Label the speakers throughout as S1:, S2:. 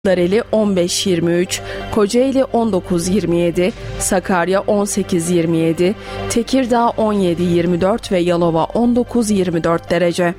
S1: Kırklareli 15-23, Kocaeli 19-27, Sakarya 18-27, Tekirdağ 17-24 ve Yalova 19-24 derece.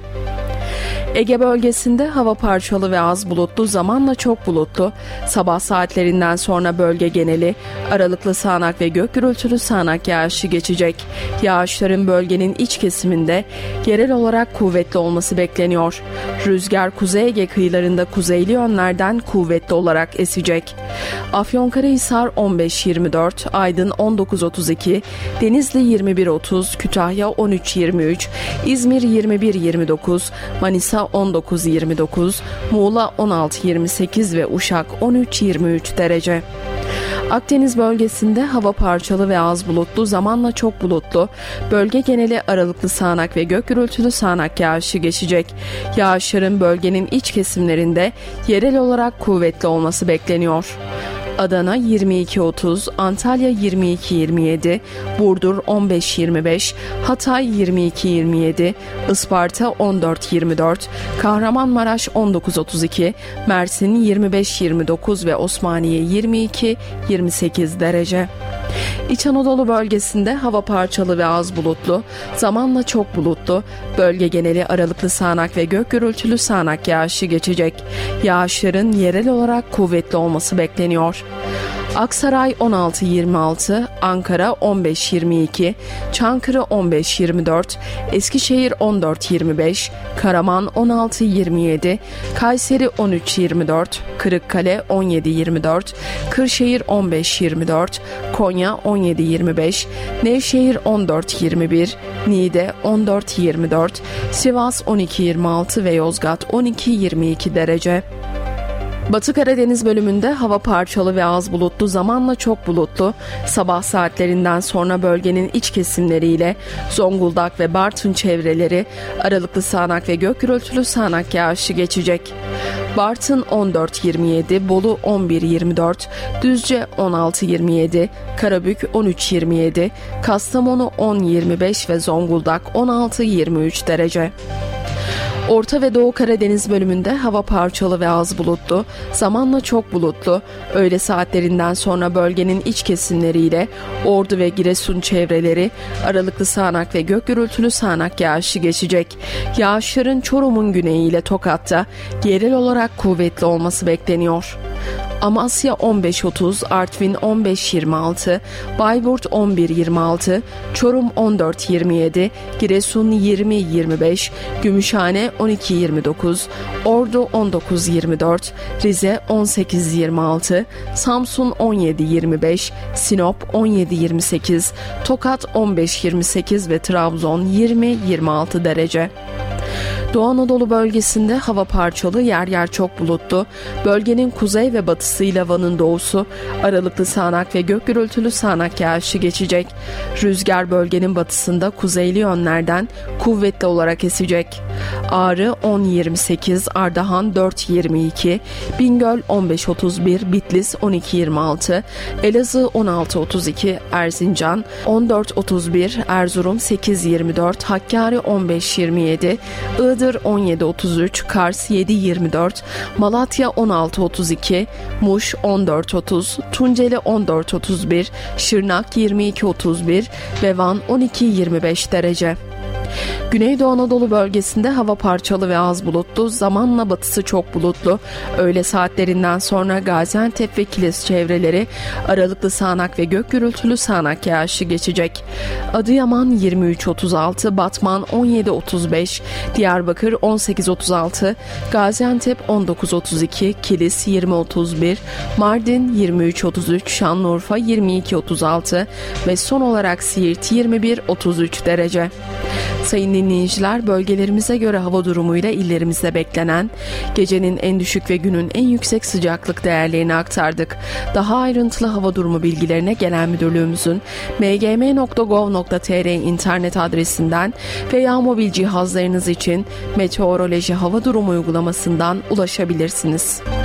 S1: Ege bölgesinde hava parçalı ve az bulutlu, zamanla çok bulutlu. Sabah saatlerinden sonra bölge geneli aralıklı sağanak ve gök gürültülü sağanak yağışı geçecek. Yağışların bölgenin iç kesiminde yerel olarak kuvvetli olması bekleniyor. Rüzgar Kuzey Ege kıyılarında kuzeyli yönlerden kuvvetli olarak esecek. Afyonkarahisar 15-24, Aydın 19-32, Denizli 21-30, Kütahya 13-23, İzmir 21-29, Manisa 19-29, Muğla 16-28 ve Uşak 13-23 derece. Akdeniz bölgesinde hava parçalı ve az bulutlu, zamanla çok bulutlu. Bölge geneli aralıklı sağanak ve gök gürültülü sağanak yağışı geçecek. Yağışların bölgenin iç kesimlerinde yerel olarak kuvvetli olması bekleniyor. Adana 22-30, Antalya 22-27, Burdur 15-25, Hatay 22-27, Isparta 14-24, Kahramanmaraş 19-32, Mersin 25-29 ve Osmaniye 22-28 derece. İç Anadolu bölgesinde hava parçalı ve az bulutlu, zamanla çok bulutlu, bölge geneli aralıklı sağanak ve gök gürültülü sağanak yağışı geçecek. Yağışların yerel olarak kuvvetli olması bekleniyor. Aksaray 16-26, Ankara 15-22, Çankırı 15-24, Eskişehir 14-25, Karaman 16-27, Kayseri 13-24, Kırıkkale 17-24, Kırşehir 15-24, Konya 17-25, Nevşehir 14-21, Niğde 14-24, Sivas 12-26 ve Yozgat 12-22 derece. Batı Karadeniz bölümünde hava parçalı ve az bulutlu, zamanla çok bulutlu. Sabah saatlerinden sonra bölgenin iç kesimleriyle Zonguldak ve Bartın çevreleri aralıklı sağanak ve gök gürültülü sağanak yağışı geçecek. Bartın 14-27, Bolu 11-24, Düzce 16-27, Karabük 13-27, Kastamonu 10-25 ve Zonguldak 16-23 derece. Orta ve Doğu Karadeniz bölümünde hava parçalı ve az bulutlu, zamanla çok bulutlu. Öğle saatlerinden sonra bölgenin iç kesimleriyle Ordu ve Giresun çevreleri aralıklı sağanak ve gök gürültülü sağanak yağışı geçecek. Yağışların Çorum'un güneyiyle Tokat'ta yerel olarak kuvvetli olması bekleniyor. Amasya 15-30, Artvin 15-26, Bayburt 11-26, Çorum 14-27, Giresun 20-25, Gümüşhane 12-29, Ordu 19-24, Rize 18-26, Samsun 17-25, Sinop 17-28, Tokat 15-28 ve Trabzon 20-26 derece. Doğu Anadolu bölgesinde hava parçalı, yer yer çok bulutlu. Bölgenin kuzey ve batısıyla Van'ın doğusu aralıklı sağanak ve gök gürültülü sağanak yağışı geçecek. Rüzgar bölgenin batısında kuzeyli yönlerden kuvvetli olarak esecek. Ağrı 10-28, Ardahan 4-22, Bingöl 15-31, Bitlis 12-26, Elazığ 16-32, Erzincan 14-31, Erzurum 8-24, Hakkari 15-27, Iğdır 17-33, Kars 7-24, Malatya 16-32, Muş 14-30, Tunceli 14-31, Şırnak 22-31 ve Van 12-25 derece. Güneydoğu Anadolu bölgesinde hava parçalı ve az bulutlu, zamanla batısı çok bulutlu. Öğle saatlerinden sonra Gaziantep ve Kilis çevreleri aralıklı sağanak ve gök gürültülü sağanak yağışı geçecek. Adıyaman 23-36, Batman 17-35, Diyarbakır 18-36, Gaziantep 19-32, Kilis 20-31, Mardin 23-33, Şanlıurfa 22-36 ve son olarak Siirt 21-33 derece. Sayın dinleyiciler, bölgelerimize göre hava durumuyla illerimizde beklenen gecenin en düşük ve günün en yüksek sıcaklık değerlerini aktardık. Daha ayrıntılı hava durumu bilgilerine Genel Müdürlüğümüzün mgm.gov.tr internet adresinden veya mobil cihazlarınız için meteoroloji hava durumu uygulamasından ulaşabilirsiniz.